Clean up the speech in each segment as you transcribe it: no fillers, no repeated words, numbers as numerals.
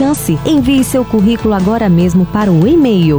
chance. Envie seu currículo agora mesmo para o e-mail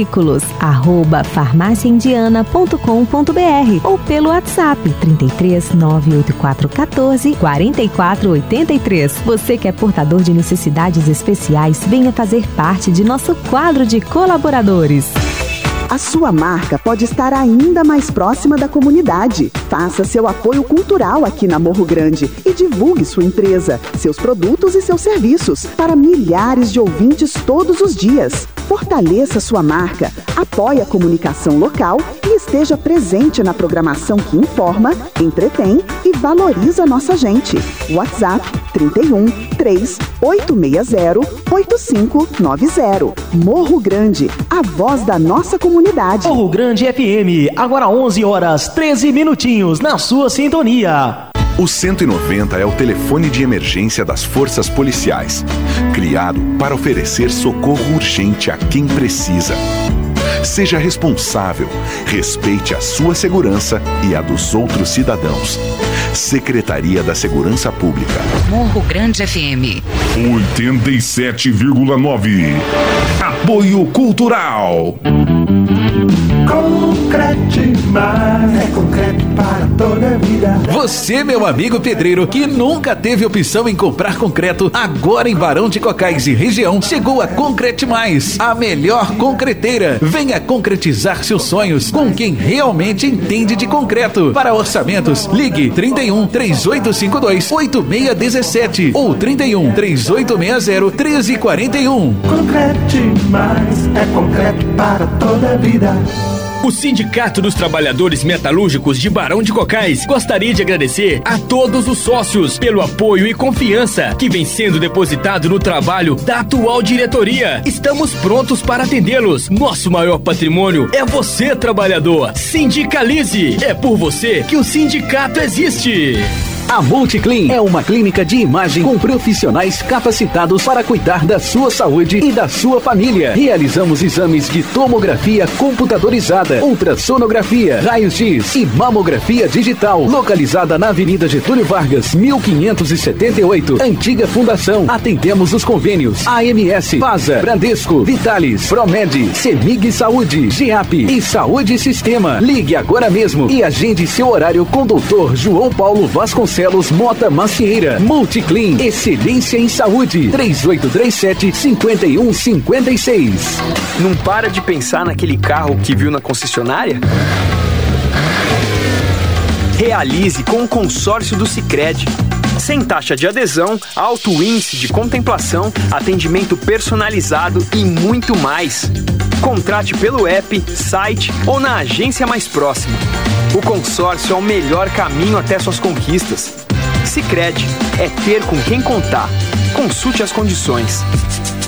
currículos@farmaciaindiana.com.br ou pelo WhatsApp 33 98414 4483. Você que é portador de necessidades especiais, venha fazer parte de nosso quadro de colaboradores. A sua marca pode estar ainda mais próxima da comunidade. Faça seu apoio cultural aqui na Morro Grande e divulgue sua empresa, seus produtos e seus serviços para milhares de ouvintes todos os dias. Fortaleça sua marca, apoie a comunicação local e esteja presente na programação que informa, entretém e valoriza nossa gente. WhatsApp 31 3860 8590. Morro Grande, a voz da nossa comunidade. Morro Grande FM, agora 11 horas 13 minutinhos na sua sintonia. O 190 é o telefone de emergência das forças policiais, criado para oferecer socorro urgente a quem precisa. Seja responsável, respeite a sua segurança e a dos outros cidadãos. Secretaria da Segurança Pública. Morro Grande FM 87,9. Apoio Cultural. Concretimais é concreto para toda a vida. Você, meu amigo pedreiro, que nunca teve opção em comprar concreto, agora em Barão de Cocais e região, chegou a Concretimais, a melhor concreteira. Venha concretizar seus sonhos com quem realmente entende de concreto. Para orçamentos, ligue 31 3852 8617 ou 31 3860 1341. Concretimais é concreto para toda a vida. O Sindicato dos Trabalhadores Metalúrgicos de Barão de Cocais gostaria de agradecer a todos os sócios pelo apoio e confiança que vem sendo depositado no trabalho da atual diretoria. Estamos prontos para atendê-los. Nosso maior patrimônio é você, trabalhador. Sindicalize! É por você que o sindicato existe. A Multiclean é uma clínica de imagem com profissionais capacitados para cuidar da sua saúde e da sua família. Realizamos exames de tomografia computadorizada, ultrassonografia, raios-x e mamografia digital. Localizada na Avenida Getúlio Vargas, 1578, Antiga Fundação. Atendemos os convênios AMS, Pasa, Bradesco, Vitalis, Promed, Semig Saúde, GEAP e Saúde Sistema. Ligue agora mesmo e agende seu horário com o Dr. João Paulo Vasconcelos Mota Macieira. Multiclean, excelência em saúde. 3837-5156. Não para de pensar naquele carro que viu na concessionária? Realize com o consórcio do Sicredi. Sem taxa de adesão, alto índice de contemplação, atendimento personalizado e muito mais. Contrate pelo app, site ou na agência mais próxima. O consórcio é o melhor caminho até suas conquistas. Sicredi é ter com quem contar. Consulte as condições.